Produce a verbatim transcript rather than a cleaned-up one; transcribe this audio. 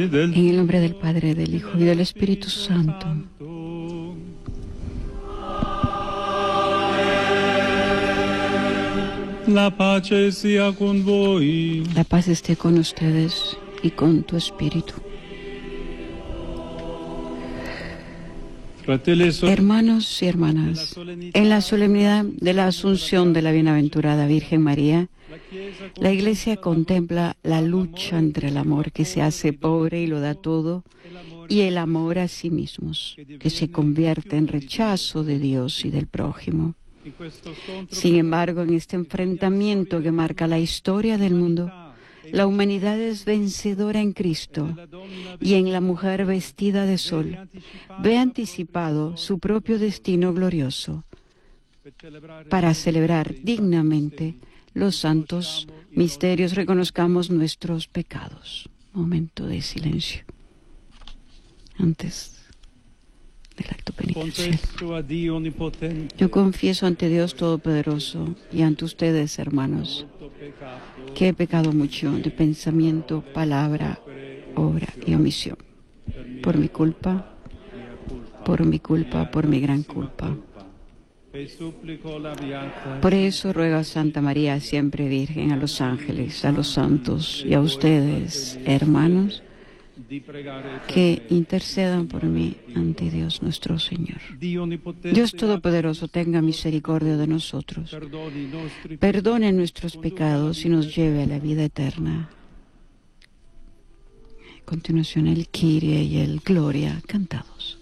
En el nombre del Padre, del Hijo y del Espíritu Santo. La pace sia con voi. La paz esté con ustedes y con tu espíritu. Hermanos y hermanas, en la solemnidad de la Asunción de la Bienaventurada Virgen María, la Iglesia contempla la lucha entre el amor que se hace pobre y lo da todo, y el amor a sí mismos, que se convierte en rechazo de Dios y del prójimo. Sin embargo, en este enfrentamiento que marca la historia del mundo, la humanidad es vencedora en Cristo, y en la mujer vestida de sol ve anticipado su propio destino glorioso. Para celebrar dignamente los santos misterios, reconozcamos nuestros pecados. Momento de silencio antes del acto penitencial. Yo confieso ante Dios Todopoderoso y ante ustedes, hermanos, que he pecado mucho de pensamiento, palabra, obra y omisión. Por mi culpa, por mi culpa, por mi gran culpa. Por eso ruego a Santa María, siempre Virgen, a los ángeles, a los santos y a ustedes, hermanos, que intercedan por mí ante Dios nuestro Señor. Dios Todopoderoso tenga misericordia de nosotros, perdone nuestros pecados y nos lleve a la vida eterna. A continuación el Kyrie y el Gloria cantados.